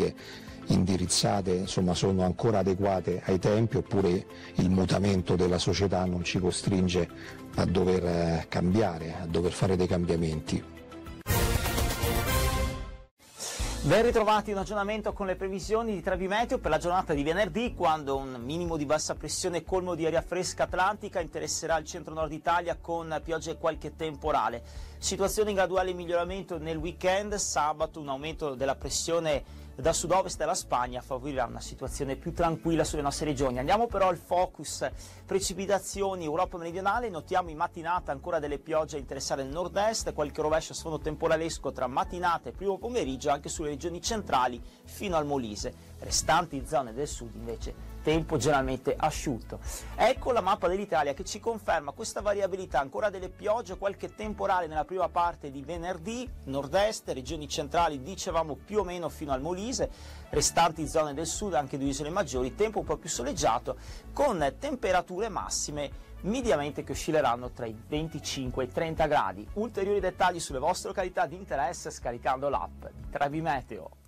politiche indirizzate insomma sono ancora adeguate ai tempi, oppure il mutamento della società non ci costringe a dover cambiare, a dover fare dei cambiamenti. Ben ritrovati, un aggiornamento con le previsioni di Trevi Meteo per la giornata di venerdì, quando un minimo di bassa pressione e colmo di aria fresca atlantica interesserà il centro-nord Italia con piogge e qualche temporale. Situazione in graduale miglioramento nel weekend, sabato un aumento della pressione da sud-ovest della Spagna favorirà una situazione più tranquilla sulle nostre regioni. Andiamo però al focus precipitazioni Europa meridionale, notiamo in mattinata ancora delle piogge a interessare il nord-est, qualche rovescio a sfondo temporalesco tra mattinata e primo pomeriggio anche sulle regioni centrali fino al Molise, restanti zone del sud invece tempo generalmente asciutto. Ecco la mappa dell'Italia che ci conferma questa variabilità, ancora delle piogge, qualche temporale nella prima parte di venerdì, nord-est, regioni centrali dicevamo più o meno fino al Molise, restanti zone del sud anche di isole maggiori, tempo un po' più soleggiato con temperature massime mediamente che oscilleranno tra i 25 e i 30 gradi. Ulteriori dettagli sulle vostre località di interesse scaricando l'app di Trevi Meteo.